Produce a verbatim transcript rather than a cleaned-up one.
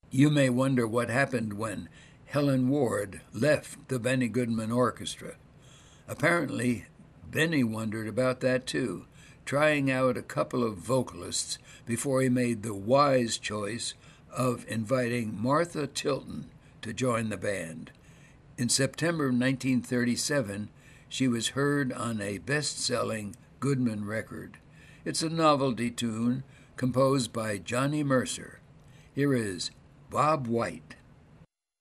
You may wonder what happened when Helen Ward left the Benny Goodman Orchestra. Apparently, Benny wondered about that too, trying out a couple of vocalists before he made the wise choice of inviting Martha Tilton to join the band. In September nineteen thirty-seven, she was heard on a best-selling Goodman record. It's a novelty tune composed by Johnny Mercer. Here is Bob White.